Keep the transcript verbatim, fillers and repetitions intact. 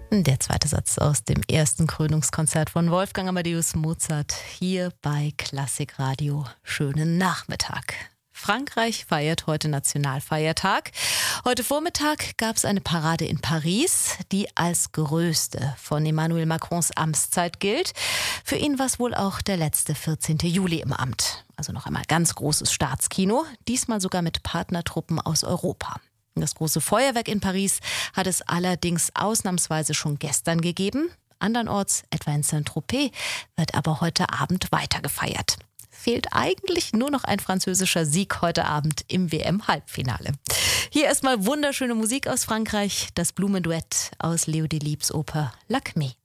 Der zweite Satz aus dem ersten Krönungskonzert von Wolfgang Amadeus Mozart hier bei Klassikradio. Schönen Nachmittag. Frankreich feiert heute Nationalfeiertag. Heute Vormittag gab es eine Parade in Paris, die als größte von Emmanuel Macrons Amtszeit gilt. Für ihn war es wohl auch der letzte vierzehnte Juli im Amt. Also noch einmal ganz großes Staatskino, diesmal sogar mit Partnertruppen aus Europa. Das große Feuerwerk in Paris hat es allerdings ausnahmsweise schon gestern gegeben. Andernorts, etwa in Saint-Tropez, wird aber heute Abend weiter gefeiert. Fehlt eigentlich nur noch ein französischer Sieg heute Abend im W M-Halbfinale. Hier erstmal wunderschöne Musik aus Frankreich, das Blumenduett aus Leo Delibes Oper Lakmé.